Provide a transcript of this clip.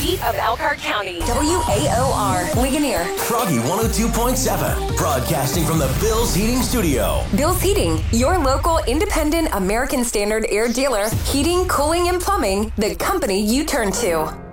heartbeat of Elkhart County. WAOR, Ligonier. Froggy 102.7, broadcasting from the Bill's Heating Studio. Bill's Heating, your local independent American Standard air dealer. Heating, cooling, and plumbing, the company you turn to.